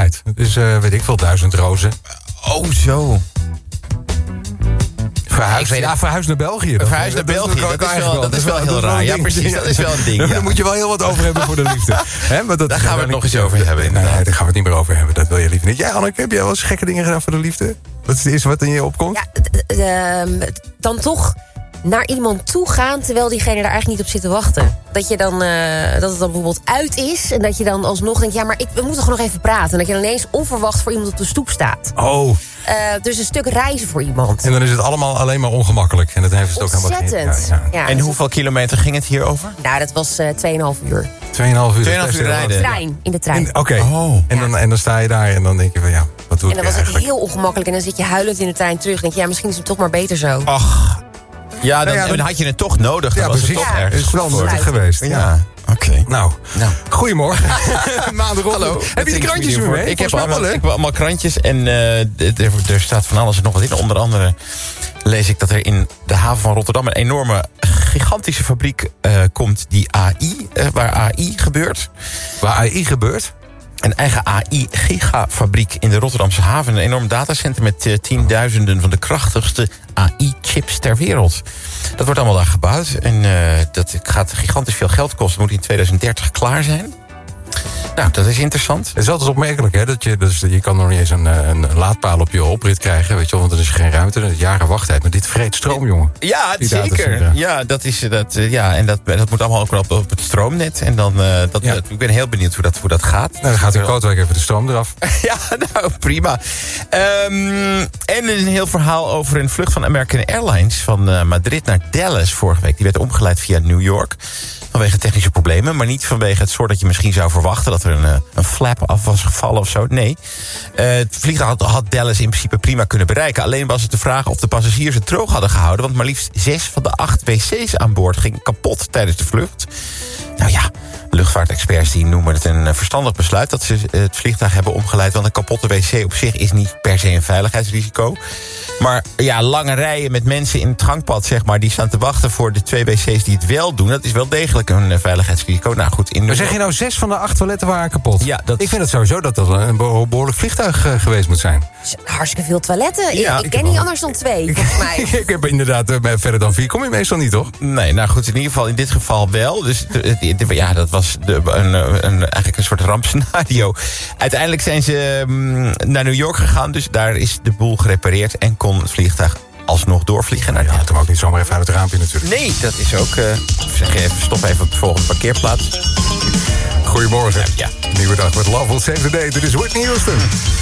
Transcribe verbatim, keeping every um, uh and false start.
vrijheid. Dus uh, weet ik veel, duizend rozen. Oh, zo. Verhuis, ja, ja, verhuis naar België. Verhuis naar België, dat, dat, is wel, dat is wel heel raar. Ja, precies, dat is wel een ding. Ja. Daar moet je wel heel wat over hebben voor de liefde. He, maar dat daar gaan we het nog eens over hebben. Nee, nee, daar gaan we het niet meer over hebben. Dat wil je liever niet. Jij, Anneke, heb jij wel eens gekke dingen gedaan voor de liefde? Wat is het eerste wat in je opkomt? Ja, d- d- uh, dan toch naar iemand toe gaan terwijl diegene daar eigenlijk niet op zit te wachten. Dat, je dan, uh, dat het dan bijvoorbeeld uit is en dat je dan alsnog denkt, ja, maar ik, we moeten gewoon nog even praten. En dat je dan ineens onverwacht voor iemand op de stoep staat. Oh. Uh, dus een stuk reizen voor iemand. En dan is het allemaal alleen maar ongemakkelijk. En dat heeft het ook helemaal geen... Ontzettend. Ja, ja. Ja, en hoeveel kilometer ging het hier over? Nou, dat was uh, twee en een half uur. Tweeënhalf uur. Tweeënhalf uur rijden. In de trein. In de trein. Oké. Okay. Oh. En, dan, en dan sta je daar en dan denk je van ja, wat doe ik En dan was eigenlijk? het heel ongemakkelijk. En dan zit je huilend in de trein terug. En denk je, ja, misschien is het toch maar beter zo. Ach. Ja, dan, nou ja, dan, dan had je het toch nodig. Dan ja, was precies. Het toch Ja, ergens is wel voor. nuttig geweest. Ja. Ja. Oké. Okay. Nou, nou, goedemorgen. Maandag. Hallo. Heb je die krantjes weer mee? Ik heb, allemaal, ik heb allemaal krantjes en uh, er, er staat van alles en nog wat in. Onder andere lees ik dat er in de haven van Rotterdam een enorme, gigantische fabriek uh, komt die A I, uh, waar A I gebeurt. Waar A I gebeurt? Een eigen A I-gigafabriek in de Rotterdamse haven. Een enorm datacenter met uh, tienduizenden van de krachtigste A I-chips ter wereld. Dat wordt allemaal daar gebouwd. En uh, dat gaat gigantisch veel geld kosten. Het moet in tweeduizend dertig klaar zijn. Nou, dat is interessant. Het is altijd opmerkelijk, hè? Dat je, dus, je kan nog niet eens een, een laadpaal op je oprit krijgen, weet je wel, want er is geen ruimte. Er is jaren wachttijd. Maar dit vreet stroom, jongen. Ja, die zeker. Ja, dat is dat. Ja, en dat, dat moet allemaal ook op, op het stroomnet. En dan, uh, dat, ja. ik ben heel benieuwd hoe dat, hoe dat gaat. Nou, dan gaat in Kootwijk even de stroom eraf. Ja, nou, prima. Um, en een heel verhaal over een vlucht van American Airlines van uh, Madrid naar Dallas vorige week. Die werd omgeleid via New York. Vanwege technische problemen, maar niet vanwege het soort dat je misschien zou verwachten, dat er een, een flap af was gevallen of zo. Nee, uh, het vliegtuig had, had Dallas in principe prima kunnen bereiken. Alleen was het de vraag of de passagiers het droog hadden gehouden, want maar liefst zes van de acht wc's aan boord gingen kapot tijdens de vlucht. Nou ja, luchtvaartexperts die noemen het een verstandig besluit dat ze het vliegtuig hebben omgeleid, want een kapotte wc op zich is niet per se een veiligheidsrisico. Maar ja, lange rijen met mensen in het gangpad, zeg maar, die staan te wachten voor de twee wc's die het wel doen, dat is wel degelijk een veiligheidsrisico. Nou goed, in maar zeg je nou, zes van de acht toiletten waren kapot? Ja, dat... Ik vind het sowieso dat dat een behoorlijk vliegtuig uh, geweest moet zijn. Hartstikke veel toiletten. Ja, ik, ik ik ken niet anders dan twee, volgens mij. Ik heb inderdaad, uh, verder dan vier kom je meestal niet, toch? Nee, nou goed, in ieder geval in dit geval wel. Dus de, de, de, ja, dat was de, een, een, eigenlijk een soort rampscenario. Uiteindelijk zijn ze um, naar New York gegaan, dus daar is de boel gerepareerd en kon het vliegtuig alsnog doorvliegen. Nou, ja, het hem ook niet zomaar even uit het raampje natuurlijk. Nee, dat is ook... Uh, zeg even, stop even op de volgende parkeerplaats. Goedemorgen. Ja. Nieuwe dag met Love Will Save the Day. Dit is Whitney Houston.